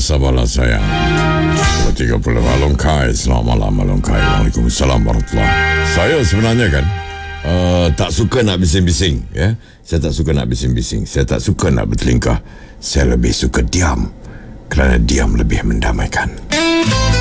sabarlah sayang. 30 Alongkai. Selamat malam Alongkai. Waalaikumsalam warahmatullahi. Saya sebenarnya kan tak suka nak bising-bising, ya. Saya tak suka nak bising-bising. Saya tak suka nak bertelingkah. Saya lebih suka diam, kerana diam lebih mendamaikan.